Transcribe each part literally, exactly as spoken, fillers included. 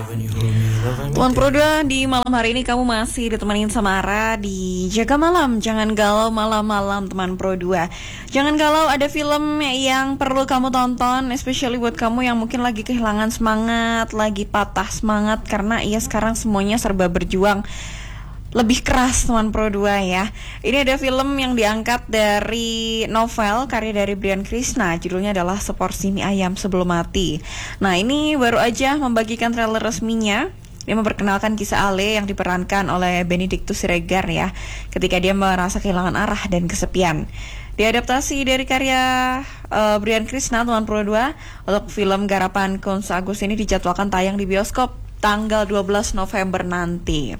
Tuan Pro dua, di malam hari ini kamu masih ditemenin sama Ara di Jaga Malam. Jangan galau malam-malam teman Pro dua. Jangan galau, ada film yang perlu kamu tonton, especially buat kamu yang mungkin lagi kehilangan semangat, lagi patah semangat karena ya sekarang semuanya serba berjuang lebih keras teman Pro dua ya. Ini ada film yang diangkat dari novel karya dari Brian Krishna. Judulnya adalah Seporsi Mie Ayam Sebelum Mati. Nah, ini baru aja membagikan trailer resminya. Dia memperkenalkan kisah Ale yang diperankan oleh Benedictus Siregar ya, ketika dia merasa kehilangan arah dan kesepian. Diadaptasi dari karya uh, Brian Krishna, teman Pro dua, untuk film garapan Kunz Agus ini dijadwalkan tayang di bioskop tanggal dua belas November nanti.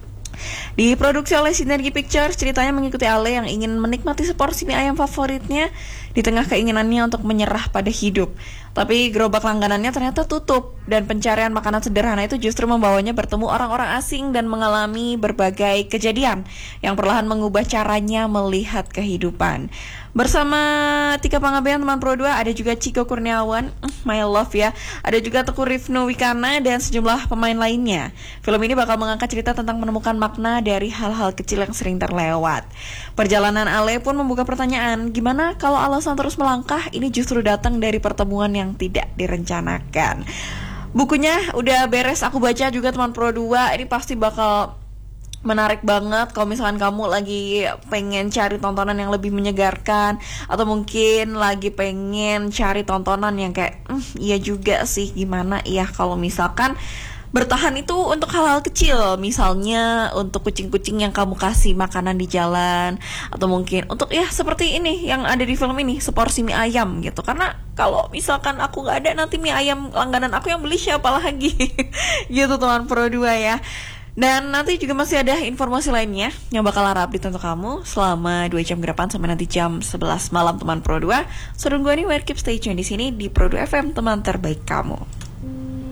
Diproduksi oleh Synergy Pictures, ceritanya mengikuti Ale yang ingin menikmati seporsi mie ayam favoritnya di tengah keinginannya untuk menyerah pada hidup. Tapi gerobak langganannya ternyata tutup, dan pencarian makanan sederhana itu justru membawanya bertemu orang-orang asing dan mengalami berbagai kejadian yang perlahan mengubah caranya melihat kehidupan. Bersama Tika Panggabean, teman Pro dua, ada juga Chico Kurniawan, my love ya. Ada juga Teguh Rifnu Wikana dan sejumlah pemain lainnya. Film ini bakal mengangkat cerita tentang menemukan makna dari hal-hal kecil yang sering terlewat. Perjalanan Ale pun membuka pertanyaan, gimana kalau alasan terus melangkah ini justru datang dari pertemuan yang tidak direncanakan. Bukunya udah beres aku baca juga teman Pro dua. Ini pasti bakal menarik banget kalau misalkan kamu lagi pengen cari tontonan yang lebih menyegarkan, atau mungkin lagi pengen cari tontonan yang kayak mm, iya juga sih, gimana ya kalau misalkan bertahan itu untuk hal-hal kecil, misalnya untuk kucing-kucing yang kamu kasih makanan di jalan, atau mungkin untuk ya seperti ini yang ada di film ini, seporsi mie ayam gitu. Karena kalau misalkan aku gak ada, nanti mie ayam langganan aku yang beli siapa lagi gitu teman Pro dua ya. Dan nanti juga masih ada informasi lainnya yang bakal Lara update untuk kamu selama dua jam ke depan sampai nanti jam sebelas malam teman Pro dua. Suruh gue nih, wear keep stay tune di sini di Pro dua F M, teman terbaik kamu.